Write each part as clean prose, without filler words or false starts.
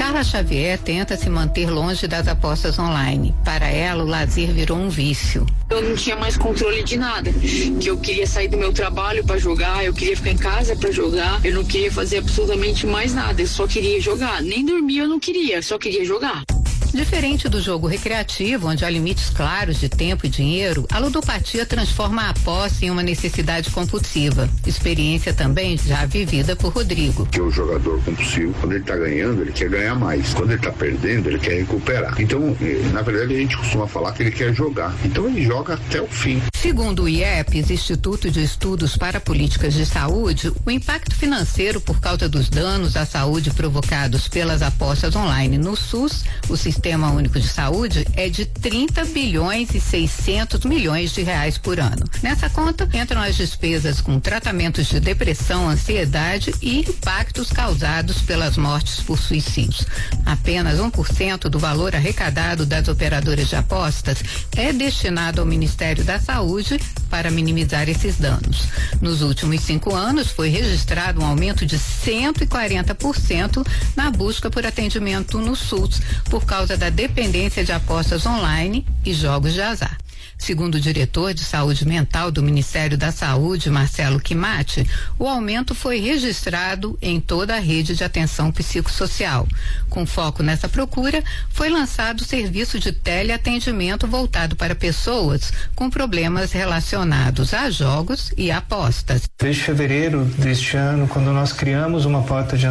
Carla Xavier tenta se manter longe das apostas online. Para ela, o lazer virou um vício. Eu não tinha mais controle de nada, que eu queria sair do meu trabalho para jogar, eu queria ficar em casa para jogar, eu não queria fazer absolutamente mais nada, eu só queria jogar, nem dormir eu não queria, só queria jogar. Diferente do jogo recreativo, onde há limites claros de tempo e dinheiro, a ludopatia transforma a aposta em uma necessidade compulsiva. Experiência também já vivida por Rodrigo. Que o jogador compulsivo, quando ele está ganhando, ele quer ganhar mais. Quando ele está perdendo, ele quer recuperar. Então, na verdade, a gente costuma falar que ele quer jogar. Então, ele joga até o fim. Segundo o IEPS, Instituto de Estudos para Políticas de Saúde, o impacto financeiro por causa dos danos à saúde provocados pelas apostas online no SUS, o Sistema Único de Saúde, é de 30 bilhões e 600 milhões de reais por ano. Nessa conta entram as despesas com tratamentos de depressão, ansiedade e impactos causados pelas mortes por suicídios. Apenas 1% do valor arrecadado das operadoras de apostas é destinado ao Ministério da Saúde para minimizar esses danos. Nos últimos 5 anos, foi registrado um aumento de 140% na busca por atendimento no SUS por causa da dependência de apostas online e jogos de azar. Segundo o diretor de saúde mental do Ministério da Saúde, Marcelo Quimati, o aumento foi registrado em toda a rede de atenção psicossocial. Com foco nessa procura, foi lançado o serviço de teleatendimento voltado para pessoas com problemas relacionados a jogos e apostas. Desde fevereiro deste ano, quando nós criamos uma porta de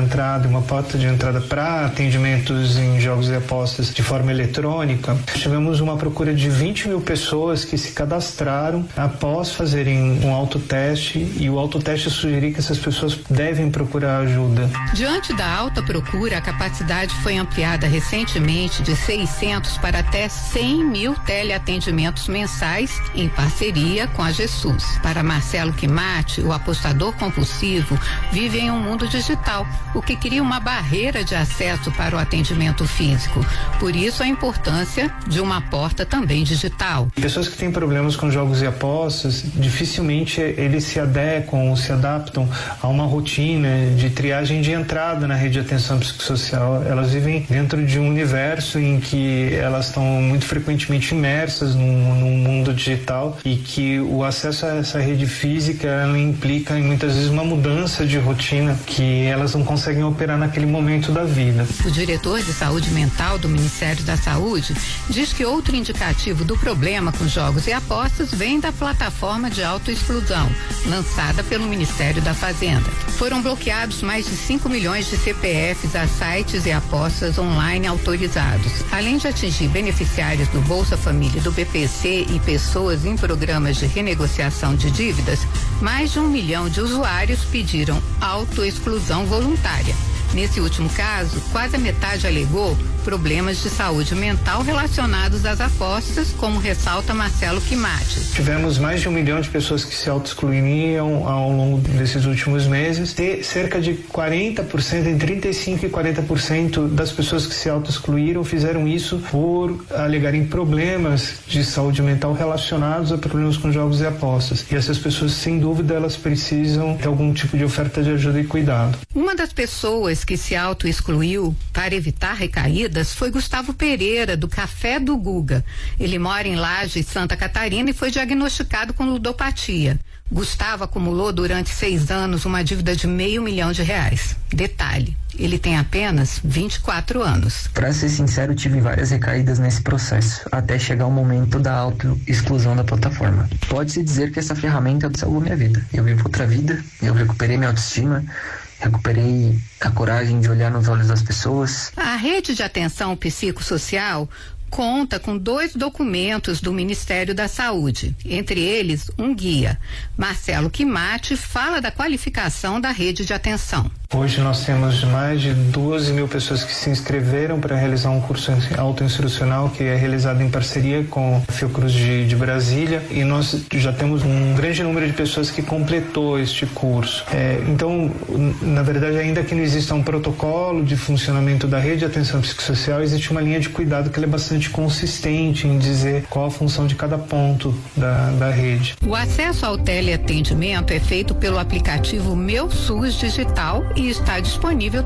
entrada para atendimentos em jogos e apostas de forma eletrônica, tivemos uma procura de 20 mil pessoas que se cadastraram após fazerem um autoteste, e o autoteste sugerir que essas pessoas devem procurar ajuda. Diante da alta procura, a capacidade foi ampliada recentemente de 600 para até 100 mil teleatendimentos mensais em parceria com a GESUS. Para Marcelo Quimati, o apostador compulsivo vive em um mundo digital, o que cria uma barreira de acesso para o atendimento físico. Por isso, a importância de uma porta também digital. Pessoas que têm problemas com jogos e apostas, dificilmente eles se adequam ou se adaptam a uma rotina de triagem de entrada na rede de atenção psicossocial. Elas vivem dentro de um universo em que elas estão muito frequentemente imersas num mundo digital, e que o acesso a essa rede física ela implica muitas vezes uma mudança de rotina que elas não conseguem operar naquele momento da vida. O diretor de saúde mental do Ministério da Saúde diz que outro indicativo do problema com jogos e apostas vem da plataforma de autoexclusão, lançada pelo Ministério da Fazenda. Foram bloqueados mais de 5 milhões de CPFs a sites e apostas online autorizados. Além de atingir beneficiários do Bolsa Família, do BPC e pessoas em programas de renegociação de dívidas, mais de 1 milhão de usuários pediram autoexclusão voluntária. Nesse último caso, quase a metade alegou problemas de saúde mental relacionados às apostas, como ressalta Marcelo Quimati. Tivemos mais de 1 milhão de pessoas que se auto-excluíram ao longo desses últimos meses. E cerca de 40%, entre 35% e 40% das pessoas que se auto-excluíram fizeram isso por alegarem problemas de saúde mental relacionados a problemas com jogos e apostas. E essas pessoas, sem dúvida, elas precisam ter algum tipo de oferta de ajuda e cuidado. Uma das pessoas que se auto-excluiu para evitar recaídas foi Gustavo Pereira, do Café do Guga. Ele mora em Lajes, Santa Catarina, e foi diagnosticado com ludopatia. Gustavo acumulou durante 6 anos uma dívida de R$500 mil. Detalhe, ele tem apenas 24 anos. Pra ser sincero, tive várias recaídas nesse processo, até chegar o momento da auto-exclusão da plataforma. Pode-se dizer que essa ferramenta salvou minha vida. Eu vivo outra vida, eu recuperei minha autoestima, recuperei a coragem de olhar nos olhos das pessoas. A rede de atenção psicossocial conta com 2 documentos do Ministério da Saúde, entre eles um guia. Marcelo Quimati fala da qualificação da rede de atenção. Hoje nós temos mais de 12 mil pessoas que se inscreveram para realizar um curso autoinstrucional que é realizado em parceria com a Fiocruz de Brasília, e nós já temos um grande número de pessoas que completou este curso. Então, na verdade, ainda que não exista um protocolo de funcionamento da rede de atenção psicossocial, existe uma linha de cuidado que é bastante consistente em dizer qual a função de cada ponto da rede. O acesso ao teleatendimento é feito pelo aplicativo Meu SUS Digital e está disponível